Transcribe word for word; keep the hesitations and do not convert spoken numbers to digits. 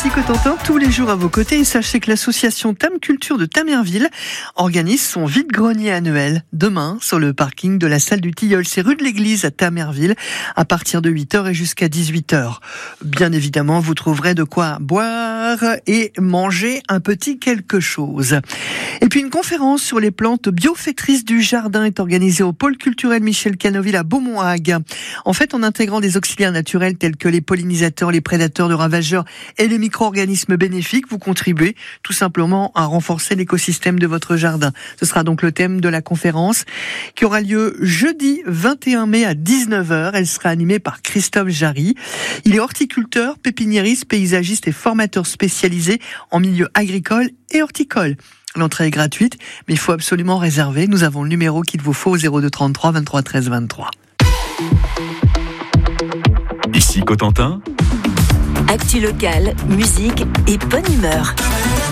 Ici Cotentin, tous les jours à vos côtés, et sachez que l'association Tam Culture de Tamerville organise son vide-grenier annuel demain sur le parking de la salle du Tilleul. C'est rue de l'Église à Tamerville à partir de huit heures et jusqu'à dix-huit heures. Bien évidemment, vous trouverez de quoi boire et manger un petit quelque chose. Et puis une conférence sur les plantes biofectrices du jardin est organisée au pôle culturel Michel Canoville à Beaumont-Hague. En fait, en intégrant des auxiliaires naturels tels que les pollinisateurs, les prédateurs de ravageurs et les micro-organismes bénéfiques, vous contribuez tout simplement à renforcer l'écosystème de votre jardin. Ce sera donc le thème de la conférence qui aura lieu jeudi vingt et un mai à dix-neuf heures. Elle sera animée par Christophe Jarry. Il est horticulteur, pépiniériste, paysagiste et formateur spécialisé en milieu agricole et horticole. L'entrée est gratuite, mais il faut absolument réserver. Nous avons le numéro qu'il vous faut au zéro deux trente-trois vingt-trois treize vingt-trois. Ici Cotentin. Actu locale, musique et bonne humeur.